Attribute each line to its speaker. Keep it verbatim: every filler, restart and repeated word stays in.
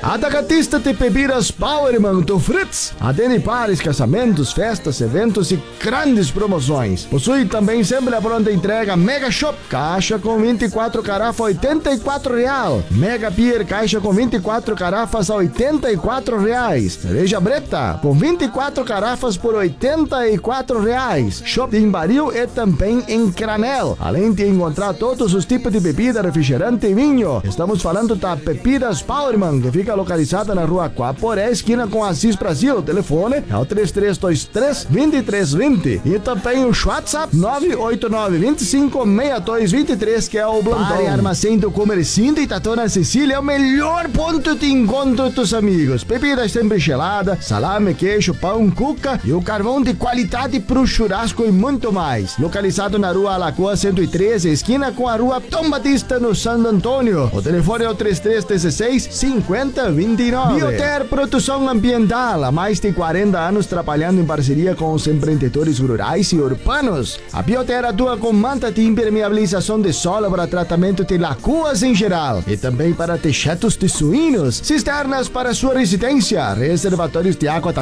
Speaker 1: Atacatista de bebidas Powerman do Fritz. Atende pares, casamentos, festas, eventos e grandes promoções. Possui também sempre a pronta entrega Mega Shop. Caixa com vinte e quatro garrafas, oitenta e quatro real. Mega Beer, caixa com vinte e quatro garrafas, oitenta e quatro reais. Cerveja Breta, com vinte e quatro garrafas por oitenta e quatro reais. Shop em baril e também em granel. Além de encontrar todos os tipos de bebida, refrigerante e vinho. Estamos falando da Bebidas Powerman, que fica localizada na rua Quaporé, esquina com Assis Brasil. O telefone é o três três dois três, dois três dois zero. E também o WhatsApp nove oito nove, dois cinco, seis dois dois três, que é o Blondão. Pare Armazém do Comercindo e Tatona Sicília é o melhor ponto de encontro dos amigos. Bebidas sempre geladas, salame, queijo, pão, cuca e o carvão de qualidade pro churrasco e muito mais. Localizado na rua Alagoa cento e treze, esquina com a rua Tom Batista, no Santo Antônio. O telefone é o três três um seis, cinco zero dois nove. Bioter Produção Ambiental, há mais de quarenta anos trabalhando em parceria com os empreendedores rurais e urbanos. A Bioter atua com manta de impermeabilização de solo para tratamento de lagoas em geral e também para techados de suínos, cisternas para sua residência, reservatórios de água